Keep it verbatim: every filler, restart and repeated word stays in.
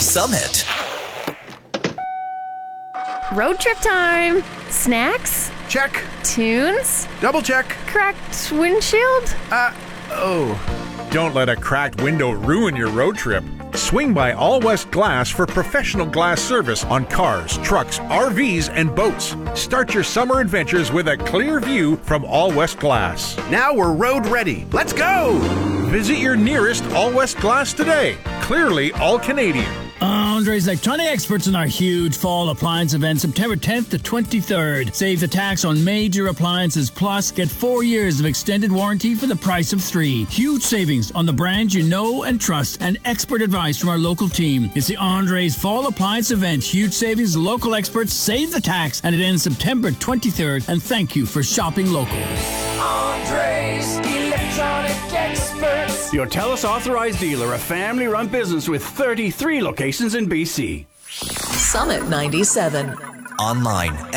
Summit. Road trip time. Snacks? Check. Tunes? Double check. Cracked windshield? Uh, oh. Don't let a cracked window ruin your road trip. Swing by All West Glass for professional glass service on cars, trucks, R Vs, and boats. Start your summer adventures with a clear view from All West Glass. Now we're road ready. Let's go! Visit your nearest All West Glass today. Clearly all Canadian. Andre's Electronic Experts in our huge fall appliance event September tenth to twenty-third. Save the tax on major appliances, plus get four years of extended warranty for the price of three. Huge savings on the brands you know and trust, and expert advice from our local team. It's the Andre's Fall Appliance Event. Huge savings, local experts, save the tax, and it ends September twenty-third. And thank you for shopping local. Andre's Electronic Experts. Your TELUS authorized dealer, a family-run business with thirty-three locations in B C. Summit ninety-seven. Online